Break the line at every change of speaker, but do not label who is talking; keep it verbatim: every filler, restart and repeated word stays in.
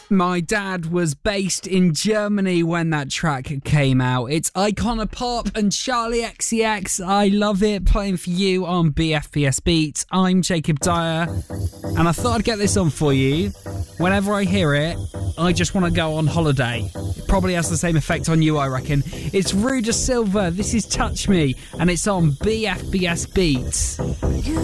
My dad was based in Germany when that track came out. It's Icona Pop and Charlie X C X. I love it. Playing for you on B F B S Beats. I'm Jacob Dyer, and I thought I'd get this on for you. Whenever I hear it, I just want to go on holiday. It probably has the same effect on you, I reckon. It's Ruda Silva. This is Touch Me, and it's on B F B S Beats.